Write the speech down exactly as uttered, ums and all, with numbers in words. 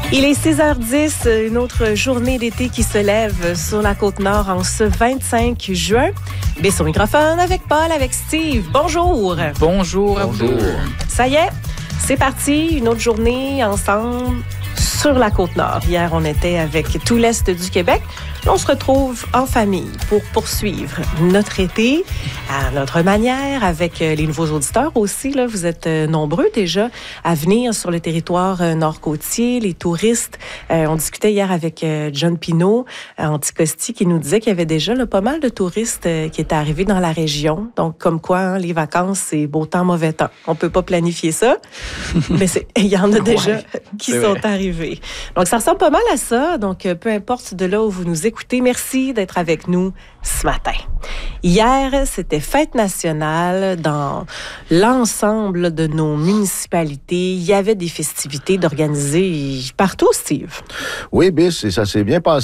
Il est six heures dix, une autre journée d'été qui se lève sur la Côte-Nord en ce vingt-cinq juin. Baisse au microphone avec Paul, avec Steve. Bonjour. Bonjour à vous. Ça y est, c'est parti, une autre journée ensemble sur la Côte-Nord. Hier, on était avec tout l'Est du Québec. On se retrouve en famille pour poursuivre notre été à notre manière, avec les nouveaux auditeurs aussi. Là, vous êtes nombreux déjà à venir sur le territoire nord-côtier, les touristes. Euh, on discutait hier avec John Pinault, Anticosti, qui nous disait qu'il y avait déjà là, pas mal de touristes qui étaient arrivés dans la région. Donc, comme quoi, hein, les vacances, c'est beau temps, mauvais temps. On peut pas planifier ça, mais il y en a déjà ouais, qui sont vrai. arrivés. Donc, ça ressemble pas mal à ça. Donc, peu importe de là où vous nous écoutez, Écoutez, merci d'être avec nous ce matin. Hier, c'était fête nationale dans l'ensemble de nos municipalités. Il y avait des festivités d'organiser partout, Steve. Oui, Biss, et ça s'est bien passé.